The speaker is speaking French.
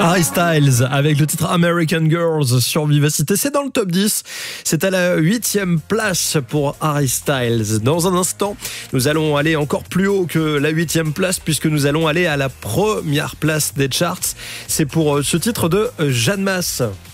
Harry Styles avec le titre American Girls sur Vivacité. C'est dans le top 10. C'est à la 8e place pour Harry Styles. Dans un instant, nous allons aller encore plus haut que la 8e place puisque nous allons aller à la première place des charts. C'est pour ce titre de Jeanne Masse.